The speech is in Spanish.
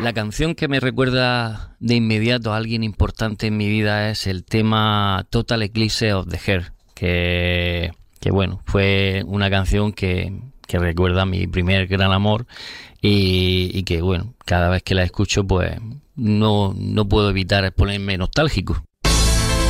La canción que me recuerda de inmediato a alguien importante en mi vida es el tema Total Eclipse of the Heart, que bueno, fue una canción que recuerda a mi primer gran amor y que bueno, cada vez que la escucho pues no puedo evitar ponerme nostálgico.